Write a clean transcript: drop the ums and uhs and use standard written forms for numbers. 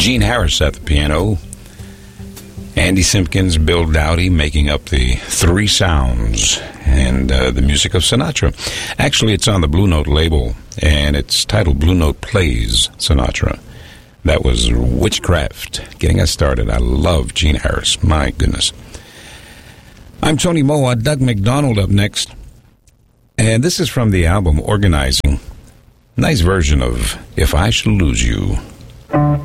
Gene Harris at the piano. Andy Simpkins, Bill Dowdy making up the three sounds and the music of Sinatra. Actually, it's on the Blue Note label, and it's titled Blue Note Plays Sinatra. That was Witchcraft, getting us started. I love Gene Harris. My goodness. I'm Tony Moa. Doug McDonald up next. And this is from the album Organizing. Nice version of If I Should Lose You.